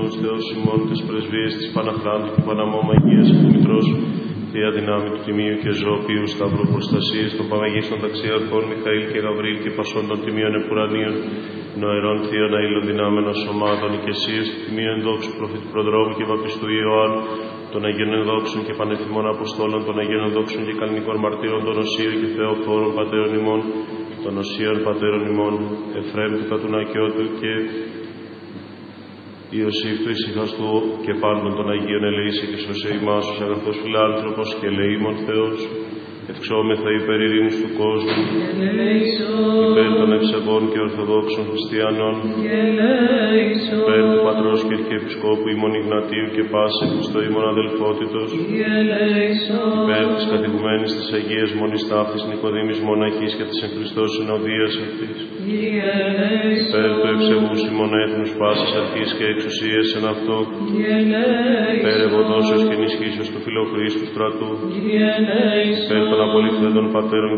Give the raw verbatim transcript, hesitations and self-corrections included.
Παναγικός Θεός ημών, τις πρεσβείες της Παναχράντου και Παναμώμα Αγίας Εκμητρός, Θεία Δυνάμει του Τιμίου και Ζωοποιού Σταυρού Προστασίες των Παναγίστων Ταξιαρχών Μιχαήλ και Γαβρίλ και Πασών των Τιμίων Επουρανίων, νοερών Θείων Αηλοδυνάμενων Σωμάτων, οικεσίες του Τιμίου Ενδόξου Προφήτου Προδρόμου και Βαπτιστού Ιωάννου, των Αγίων Ενδόξων και Πανεθυμών Αποστόλων, των Αγίων Ενδόξων και Κανονικών Μαρτύρων, των Οσίων και Θεοφόρων Πατέρων ημών, των Οσίων Πατέρων ημών, Εφραίμ του Κατουνακιώτου και Ιωσήφ του Ησυχαστού και πάντων των Αγίων ελεήσει και σωσέ ημάς ως αγαθός φιλάνθρωπος και ελεήμων Θεός, ευξόμεθα υπέρ ειρήνης του κόσμου, υπέρ των ευσεβών και ορθοδόξων χριστιανών, υπέρ του Πατρός και Αρχιεπισκόπου ημών Ιγνατίου και πάση Χριστό ημών αδελφότητος, υπέρ της κατηγουμένης της Αγίας Μονής Ταύτης Νικοδήμης Μοναχής και της εν Χριστώ συνοδείας αυτής, υπέρ του ευσεβούς ημών έθνους πάσης αρχής και εξουσίας εν αυτό, υπέρ ευωδόσεως και ενισχύσεως του Φιλοχρήστου στρατού, υπέρ των απολυθέντων πατέρων